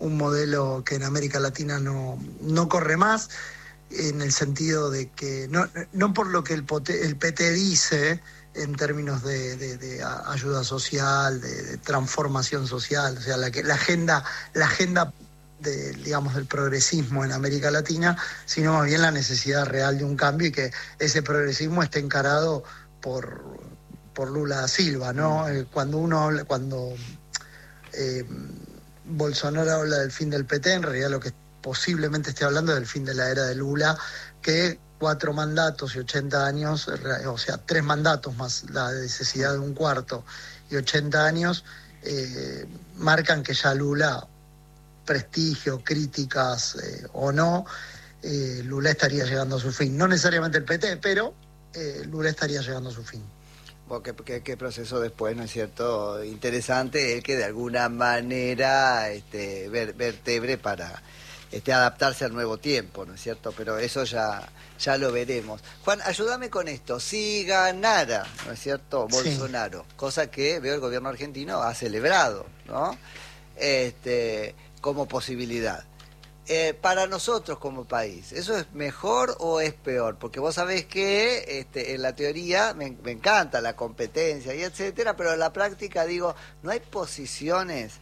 un modelo que en América Latina no corre más, en el sentido de que, no por lo que el PT dice en términos de ayuda social, de transformación social, o sea, la agenda digamos, del progresismo en América Latina, sino más bien la necesidad real de un cambio y que ese progresismo esté encarado por Lula da Silva, ¿no? Cuando Bolsonaro habla del fin del PT, en realidad lo que posiblemente esté hablando es del fin de la era de Lula, que 4 mandatos y 80 años, o sea, 3 mandatos más la necesidad de un cuarto y 80 años, marcan que ya Lula, prestigio, críticas o no, Lula estaría llegando a su fin. No necesariamente el PT, pero Lula estaría llegando a su fin. ¿Qué proceso después, no es cierto? Interesante el que de alguna manera vertebre para adaptarse al nuevo tiempo, ¿no es cierto? Pero eso ya lo veremos. Juan, ayúdame con esto. Si ganara, ¿no es cierto?, Bolsonaro, sí, cosa que veo el gobierno argentino ha celebrado, ¿no? Como posibilidad. Para nosotros como país, ¿eso es mejor o es peor? Porque vos sabés que en la teoría me encanta la competencia y etcétera, pero en la práctica digo, no hay posiciones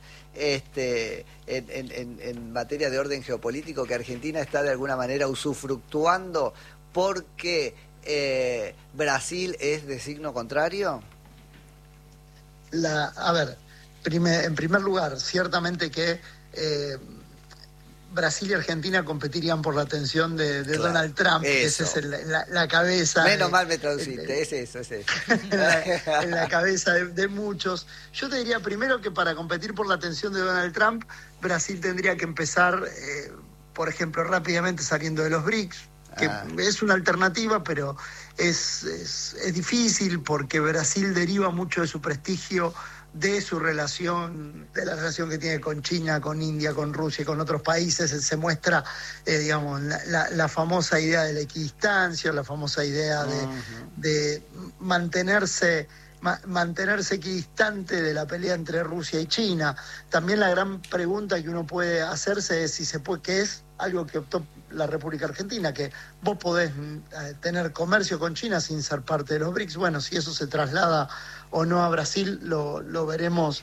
en materia de orden geopolítico que Argentina está de alguna manera usufructuando porque Brasil es de signo contrario. A ver, en primer lugar, ciertamente que Brasil y Argentina competirían por la atención de claro, Donald Trump, que esa es la cabeza. Menos mal me traduciste, es eso. en la cabeza de muchos. Yo te diría primero que para competir por la atención de Donald Trump, Brasil tendría que empezar, por ejemplo, rápidamente saliendo de los BRICS, que es una alternativa, pero es difícil porque Brasil deriva mucho de su prestigio de su relación, de la relación que tiene con China, con India, con Rusia y con otros países. Se muestra, digamos, la famosa idea de la equidistancia, la famosa idea de mantenerse equidistante de la pelea entre Rusia y China. También la gran pregunta que uno puede hacerse es si se puede, que es algo que optó la República Argentina, que vos podés tener comercio con China sin ser parte de los BRICS. Bueno, si eso se traslada o no a Brasil, lo veremos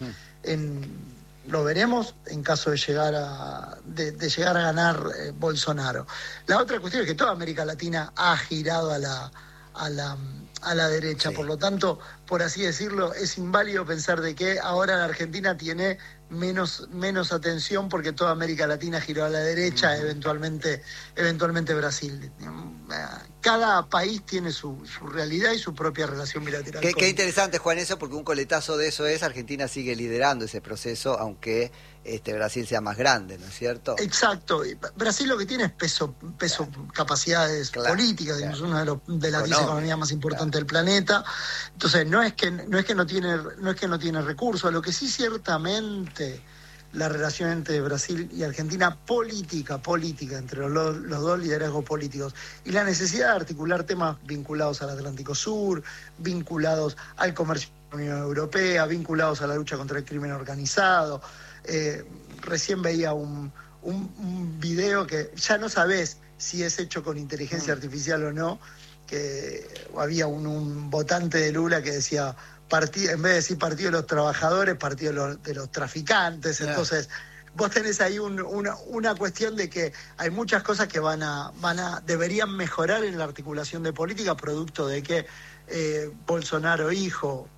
en caso de llegar a ganar Bolsonaro. La otra cuestión es que toda América Latina ha girado a la derecha, sí. Por lo tanto, por así decirlo, es inválido pensar de que ahora la Argentina tiene menos atención porque toda América Latina giró a la derecha, eventualmente Brasil. Cada país tiene su realidad y su propia relación bilateral. Qué interesante, Juan, eso, porque un coletazo de eso es Argentina sigue liderando ese proceso, aunque Brasil sea más grande, ¿no es cierto? Exacto. Brasil lo que tiene es peso, claro, capacidades políticas, digamos, una de las 10 economías más importantes del planeta. Entonces, no es que no tiene recursos. Lo que sí, ciertamente, la relación entre Brasil y Argentina, política entre los dos liderazgos políticos, y la necesidad de articular temas vinculados al Atlántico Sur, vinculados al comercio de la Unión Europea, vinculados a la lucha contra el crimen organizado. Recién veía un video que ya no sabés si es hecho con inteligencia artificial o no, que había un votante de Lula que decía partido, en vez de decir partido de los trabajadores, partido de los traficantes. Yeah. Entonces vos tenés ahí una cuestión de que hay muchas cosas que deberían mejorar en la articulación de política, producto de que Bolsonaro hijo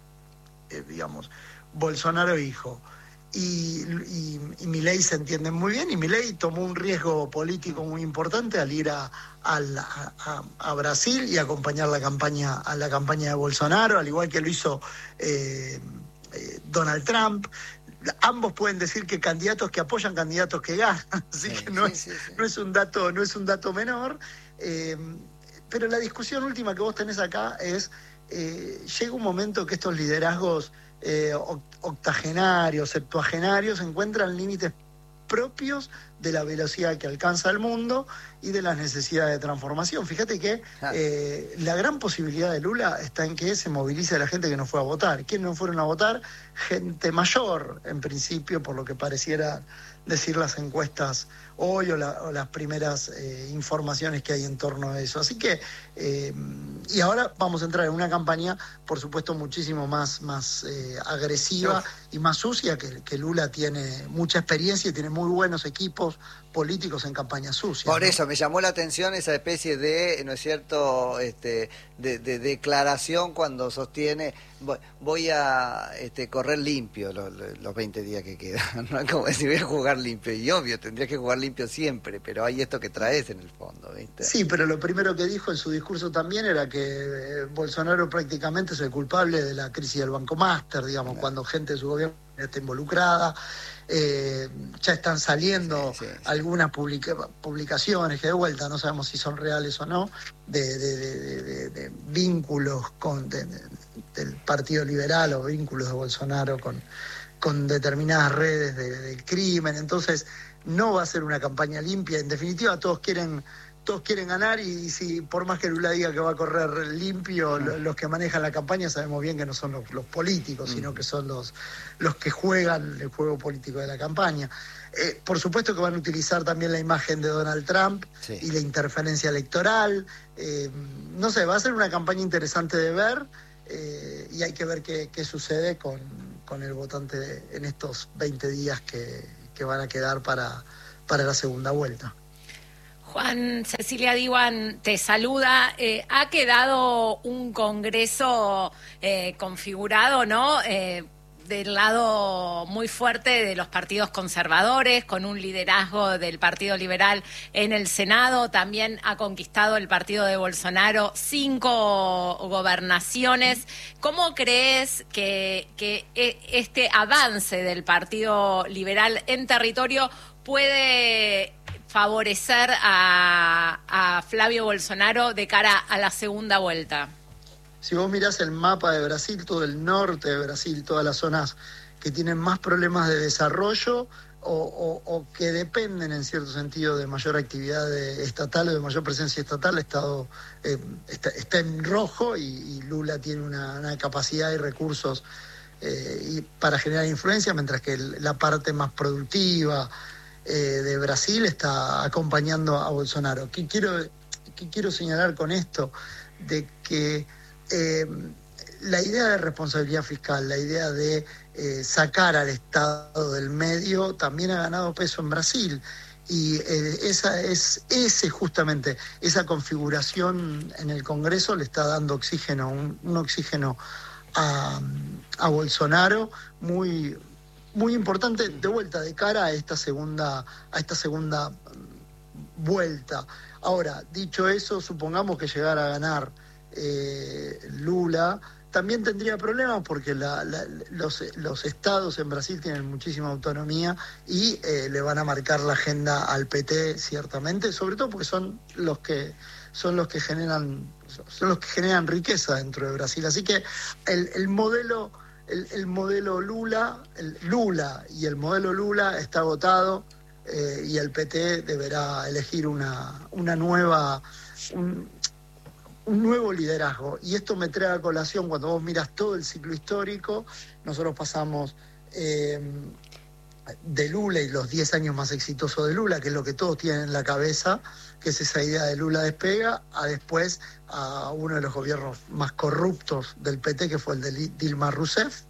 y Milei se entienden muy bien, y Milei tomó un riesgo político muy importante al ir a Brasil y acompañar la campaña de Bolsonaro, al igual que lo hizo Donald Trump. Ambos pueden decir que candidatos que apoyan, candidatos que ganan, así que no es un dato menor. Pero la discusión última que vos tenés acá es, llega un momento que estos liderazgos octogenarios, septuagenarios, encuentran límites propios de la velocidad que alcanza el mundo y de las necesidades de transformación. Fíjate que la gran posibilidad de Lula está en que se movilice la gente que no fue a votar. ¿Quiénes no fueron a votar? Gente mayor, en principio, por lo que pareciera decir las encuestas hoy o las primeras informaciones que hay en torno a eso. Así que, y ahora vamos a entrar en una campaña, por supuesto, muchísimo más agresiva y más sucia, que Lula tiene mucha experiencia y tiene muy buenos equipos políticos en campaña sucia. Por ¿no? eso me llamó la atención esa especie de, ¿no es cierto?, de declaración cuando sostiene, voy a correr limpio los 20 días que quedan, ¿no? Como decir, voy a jugar limpio, y obvio, tendría que jugar limpio siempre, pero hay esto que traes en el fondo, ¿viste? Sí, pero lo primero que dijo en su discurso también era que Bolsonaro prácticamente es el culpable de la crisis del Banco Master, digamos, claro. Cuando gente de su gobierno está involucrada. Ya están saliendo algunas publicaciones que de vuelta no sabemos si son reales o no, de vínculos del Partido Liberal o vínculos de Bolsonaro con determinadas redes del crimen. Entonces no va a ser una campaña limpia. En definitiva, todos quieren ganar, y si por más que Lula diga que va a correr limpio, los que manejan la campaña sabemos bien que no son los políticos, sino que son los que juegan el juego político de la campaña. Por supuesto que van a utilizar también la imagen de Donald Trump y la interferencia electoral. No sé, va a ser una campaña interesante de ver, y hay que ver qué sucede con el votante en estos 20 días que van a quedar para la segunda vuelta. Juan, Cecilia Diwan te saluda. Ha quedado un Congreso configurado, ¿no? Del lado muy fuerte de los partidos conservadores, con un liderazgo del Partido Liberal en el Senado. También ha conquistado el partido de Bolsonaro 5 gobernaciones. ¿Cómo crees que este avance del Partido Liberal en territorio puede favorecer a Flavio Bolsonaro de cara a la segunda vuelta? Si vos mirás el mapa de Brasil, todo el norte de Brasil, todas las zonas que tienen más problemas de desarrollo o que dependen en cierto sentido de mayor actividad estatal o de mayor presencia estatal, el Estado está en rojo, y Lula tiene una capacidad y recursos para generar influencia, mientras que la parte más productiva de Brasil está acompañando a Bolsonaro. ¿Qué quiero señalar con esto? De que la idea de responsabilidad fiscal, la idea de sacar al Estado del medio, también ha ganado peso en Brasil. Y justamente esa configuración en el Congreso le está dando oxígeno, un oxígeno a Bolsonaro muy importante, de vuelta, de cara a esta segunda vuelta. Ahora, dicho eso, supongamos que llegara a ganar Lula, también tendría problemas porque los estados en Brasil tienen muchísima autonomía y le van a marcar la agenda al PT, ciertamente, sobre todo porque son los que generan riqueza dentro de Brasil. Así que el modelo Lula y el modelo Lula está agotado, y el PT deberá elegir un nuevo liderazgo. Y esto me trae a colación, cuando vos miras todo el ciclo histórico, nosotros pasamos de Lula y los 10 años más exitosos de Lula, que es lo que todos tienen en la cabeza, que es esa idea de Lula despega, a después a uno de los gobiernos más corruptos del PT, que fue el de Dilma Rousseff,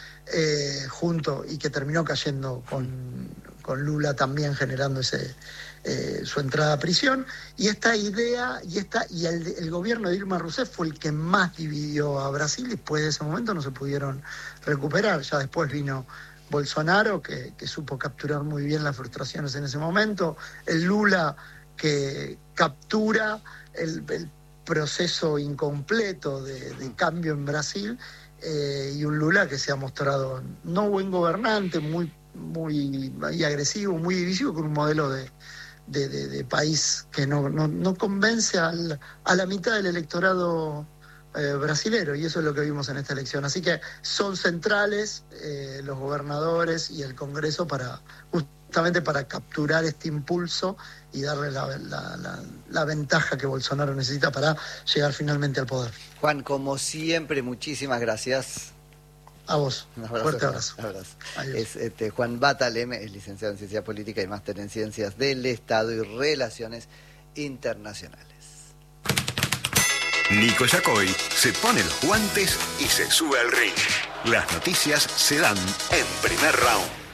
y que terminó cayendo con Lula también, generando su entrada a prisión. Y esta idea, y el gobierno de Dilma Rousseff fue el que más dividió a Brasil, y después de ese momento no se pudieron recuperar. Ya después vino Bolsonaro, que supo capturar muy bien las frustraciones en ese momento, el Lula que captura el proceso incompleto de cambio en Brasil, y un Lula que se ha mostrado no buen gobernante, muy agresivo, muy divisivo, con un modelo de país que no convence a la mitad del electorado brasilero, y eso es lo que vimos en esta elección. Así que son centrales los gobernadores y el Congreso justamente para capturar este impulso y darle la ventaja que Bolsonaro necesita para llegar finalmente al poder. Juan, como siempre, muchísimas gracias. A vos. Un abrazo. Fuerte abrazo. Es Juan Batalem, es licenciado en Ciencia Política y máster en Ciencias del Estado y Relaciones Internacionales. Nico Yacoy se pone los guantes y se sube al ring. Las noticias se dan en Primer Round.